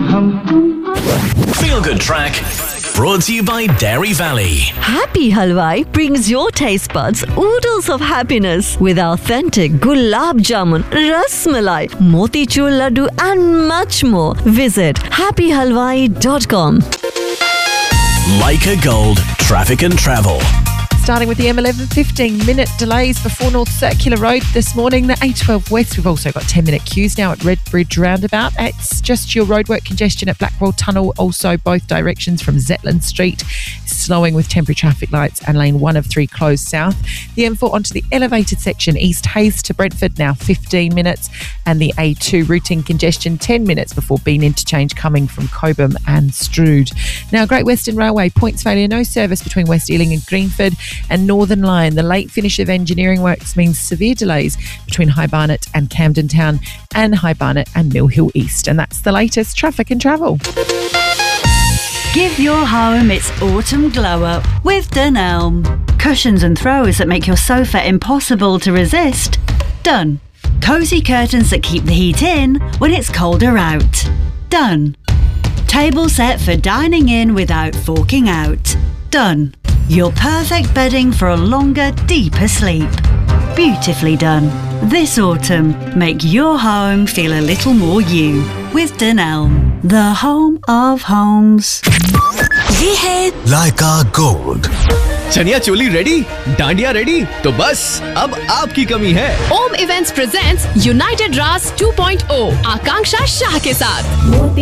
हम Feel Good Track brought to you by Dairy Valley. Happy Halwai brings your taste buds oodles of happiness with authentic gulab jamun, ras malai, motichur laddu and much more. Visit happyhalwai.com. Leica Gold Traffic and Travel. Starting with the M11, 15-minute delays before North Circular Road this morning. The A12 West, we've also got 10-minute queues now at Redbridge Roundabout. It's just your roadwork congestion at Blackwell Tunnel, also both directions from Zetland Street, slowing with temporary traffic lights and lane 1 of 3 closed south. The M4 onto the elevated section, East Hayes to Brentford, now 15 minutes. And the A2 routing congestion, 10 minutes before Bean Interchange coming from Cobham and Strood. Now, Great Western Railway, points failure, no service between West Ealing and Greenford. And Northern Line, the late finish of engineering works means severe delays between High Barnet and Camden Town and High Barnet and Mill Hill East. And that's the latest traffic and travel. Give your home its autumn glow up with Dunelm. Cushions and throws that make your sofa impossible to resist. Done. Cosy curtains that keep the heat in when it's colder out. Done. Table set for dining in without forking out. Done. Your perfect bedding for a longer, deeper sleep. Beautifully done. This autumn, make your home feel a little more you with Dunelm, the home of homes. ये है Leica Gold. Chaniya choli ready, dandiya ready, तो बस अब आपकी कमी है। ओम events presents United रास 2.0 आकांक्षा शाह के साथ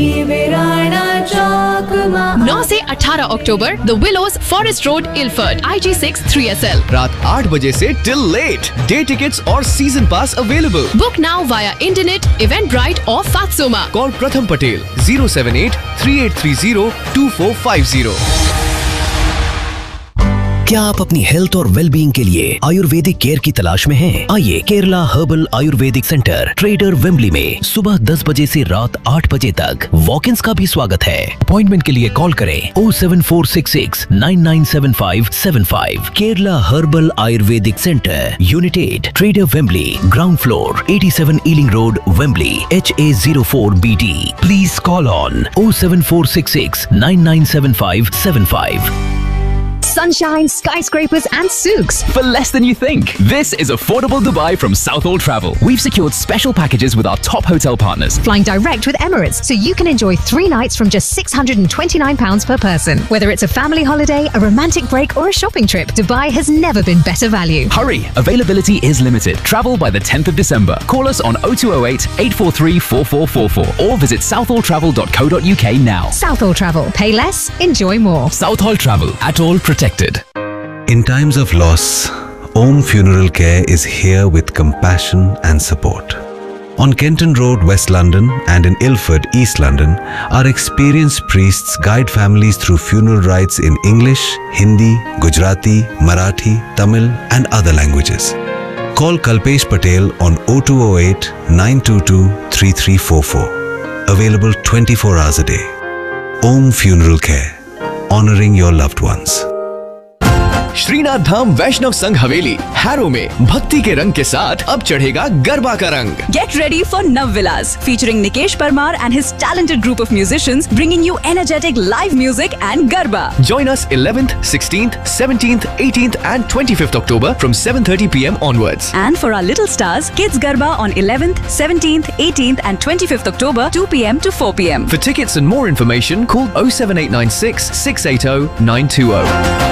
9 से 18 अक्टूबर the willows forest road Ilford IG6 3SL। रात 8 बजे से टिल लेट। डे टिकट्स और सीजन पास available. Book now via internet, Eventbrite और फात्सोमा। कॉल प्रथम पटेल 078-3830-2450। क्या आप अपनी हेल्थ और वेलबींग के लिए आयुर्वेदिक केयर की तलाश में हैं? आइए Kerala herbal Ayurvedic centre trader Wembley में सुबह 10 बजे से रात 8 बजे तक वॉक-इन्स का भी स्वागत है। अपॉइंटमेंट के लिए कॉल करें 07466 997575। Kerala herbal Ayurvedic centre, unit 8, trader Wembley, ground floor, 87 ailing road, Wembley, HA04BD। Please call on 07466 997575। Sunshine, skyscrapers and souks for less than you think. This is affordable Dubai from Southall Travel. We've secured special packages with our top hotel partners. Flying direct with Emirates, so you can enjoy 3 nights from just £629 per person. Whether it's a family holiday, a romantic break or a shopping trip, Dubai has never been better value. Hurry! Availability is limited. Travel by the 10th of December. Call us on 0208 843 4444 or visit southalltravel.co.uk now. Southall Travel. Pay less, enjoy more. Southall Travel. At all protected. In times of loss, Om Funeral Care is here with compassion and support. On Kenton Road, West London and in Ilford, East London, our experienced priests guide families through funeral rites in English, Hindi, Gujarati, Marathi, Tamil and other languages. Call Kalpesh Patel on 0208 922 3344. Available 24 hours a day. Om Funeral Care. Honoring your loved ones. Srinath धाम वैष्णव संघ हवेली harrow में भक्ति के रंग के साथ अब चढ़ेगा गरबा का रंग। Get ready for Nav Villas, featuring Nikesh Parmar and his talented group of musicians, bringing you energetic live music and garba. Join us 11th, 16th, 17th, 18th and 25th October from 7:30 p.m. onwards. And for our little stars, Kids Garba on 11th, 17th, 18th and 25th October, 2 p.m. to 4 p.m. For tickets and more information, call 07896 680 920.